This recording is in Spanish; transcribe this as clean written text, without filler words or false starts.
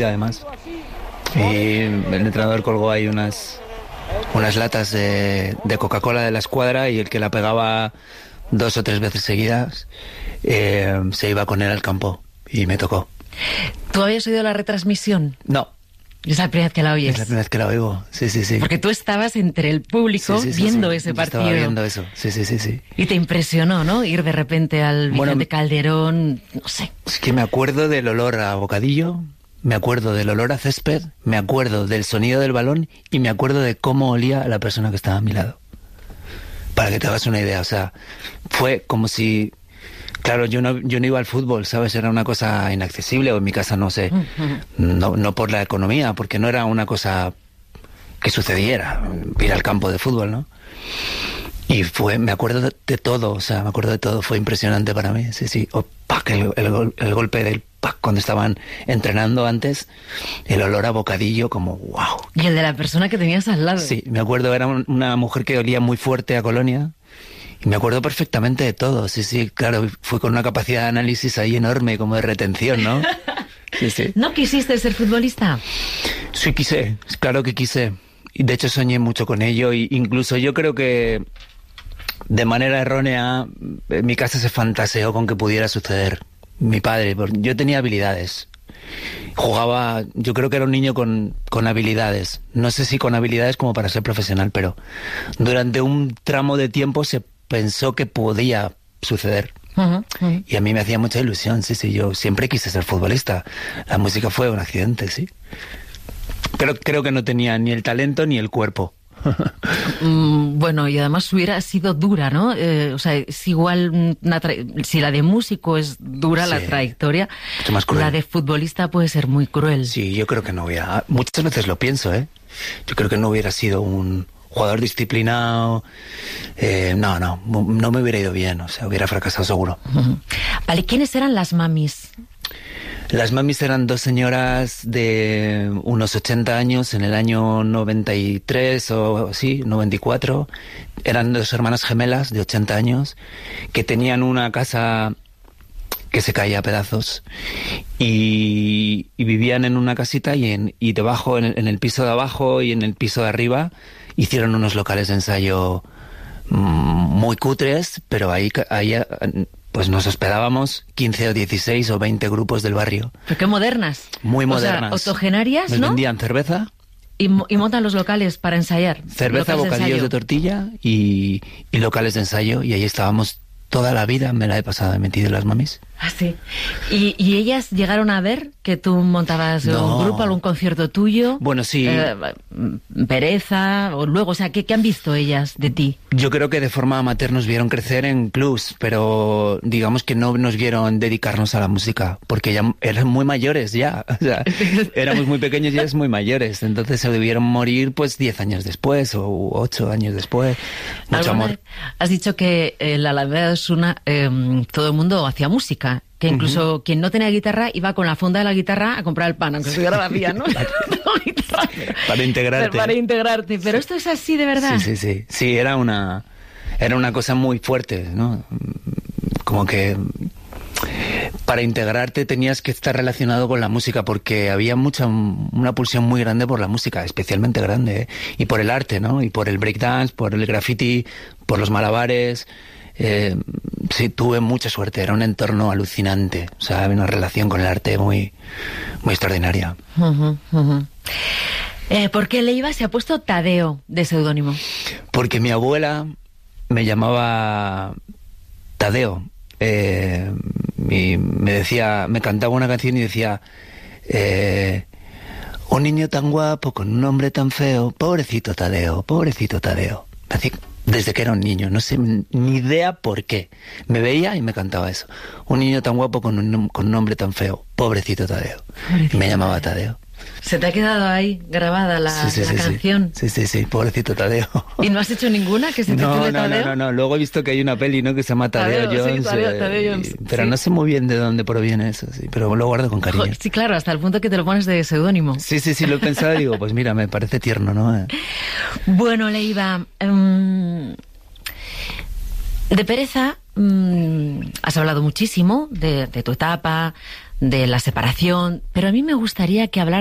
además. Y el entrenador colgó ahí unas latas de Coca-Cola de la escuadra, y el que la pegaba 2 o 3 veces seguidas se iba con él al campo y me tocó. ¿Tú habías oído la retransmisión? No. Es la primera vez que la oyes. Es la primera vez que la oigo, sí. Porque tú estabas entre el público viendo ese partido. Estaba viendo eso, sí. Y te impresionó, ¿no? Ir de repente al Vicente Calderón, no sé. Es que me acuerdo del olor a bocadillo, me acuerdo del olor a césped, me acuerdo del sonido del balón y me acuerdo de cómo olía la persona que estaba a mi lado. Para que te hagas una idea, o sea, fue como si... Claro, yo no iba al fútbol, ¿sabes? Era una cosa inaccesible, o en mi casa no sé, no por la economía, porque no era una cosa que sucediera, ir al campo de fútbol, ¿no? Y me acuerdo de todo, o sea, me acuerdo de todo, fue impresionante para mí, sí. O ¡pac! El golpe del ¡pac! Cuando estaban entrenando antes, el olor a bocadillo, como ¡wow! Y el de la persona que tenías al lado. Sí, me acuerdo, era una mujer que olía muy fuerte a colonia. Y me acuerdo perfectamente de todo, sí, claro, fui con una capacidad de análisis ahí enorme, como de retención, ¿no? Sí. ¿No quisiste ser futbolista? Sí, quise, claro que quise. Y de hecho soñé mucho con ello, e incluso yo creo que de manera errónea en mi casa se fantaseó con que pudiera suceder. Mi padre, yo tenía habilidades. Jugaba, yo creo que era un niño con habilidades. No sé si con habilidades como para ser profesional, pero durante un tramo de tiempo se pensó que podía suceder. Y a mí me hacía mucha ilusión, sí, yo siempre quise ser futbolista. La música fue un accidente, sí. Pero creo que no tenía ni el talento ni el cuerpo. Bueno, y además hubiera sido dura, ¿no? O sea, es igual, si la de músico es dura, la trayectoria, mucho más cruel. La de futbolista puede ser muy cruel. Sí, yo creo que no hubiera... Muchas veces lo pienso, ¿eh? Yo creo que no hubiera sido un jugador disciplinado. No me hubiera ido bien, o sea, hubiera fracasado seguro. Vale, ¿quiénes eran las mamis? Las mamis eran 2 señoras de unos 80 años, en el año 93 o así, 94. Eran 2 hermanas gemelas de 80 años que tenían una casa que se caía a pedazos y vivían en una casita y debajo, en el piso de abajo y en el piso de arriba, hicieron unos locales de ensayo muy cutres, pero ahí pues nos hospedábamos 15 o 16 o 20 grupos del barrio. Pero qué modernas. Muy modernas. O sea, octogenarias, nos ¿no? Vendían cerveza. Y montan los locales para ensayar. Cerveza, bocadillos de tortilla y locales de ensayo. Y ahí estábamos toda la vida, me la he pasado metido en las mamis. Ah, sí. ¿Y ellas llegaron a ver que tú montabas un grupo, algún concierto tuyo? Bueno, sí. Pereza, o luego, o sea, ¿qué han visto ellas de ti? Yo creo que de forma amateur nos vieron crecer en clubs, pero digamos que no nos vieron dedicarnos a la música, porque ya eran muy mayores ya. O sea, éramos muy pequeños y ellas muy mayores, entonces se debieron morir pues 10 años después o 8 años después. Mucho amor. Has dicho que en la Alameda de Osuna todo el mundo hacía música. Que incluso quien no tenía guitarra iba con la funda de la guitarra a comprar el pan, aunque estuviera vacía, ¿no? Para integrarte. Para integrarte. Pero esto es así de verdad. Sí. Sí, era una cosa muy fuerte, ¿no? Como que para integrarte tenías que estar relacionado con la música, porque había una pulsión muy grande por la música, especialmente grande, ¿eh? Y por el arte, ¿no? Y por el breakdance, por el graffiti, por los malabares. Sí, tuve mucha suerte, era un entorno alucinante, o sea, había una relación con el arte muy, muy extraordinaria. ¿Por qué Leiva se ha puesto Tadeo de seudónimo? Porque mi abuela me llamaba Tadeo, y me cantaba una canción y decía, un niño tan guapo con un nombre tan feo, pobrecito Tadeo, pobrecito Tadeo. Así, desde que era un niño, no sé ni idea por qué. Me veía y me cantaba eso. Un niño tan guapo con un nombre tan feo, pobrecito Tadeo. Pobrecito. Y me llamaba Tadeo. ¿Se te ha quedado ahí grabada la canción? Sí, pobrecito Tadeo. ¿Y no has hecho ninguna que se titule Tadeo? No. Luego he visto que hay una peli, ¿no?, que se llama Tadeo Jones. Sí, Tadeo Jones. Pero no sé muy bien de dónde proviene eso, sí, pero lo guardo con cariño. Sí, claro, hasta el punto que te lo pones de seudónimo. Sí, lo he pensado y digo, pues mira, me parece tierno, ¿no? Bueno, Leiva, de Pereza has hablado muchísimo de tu etapa, de la separación, pero a mí me gustaría que hablara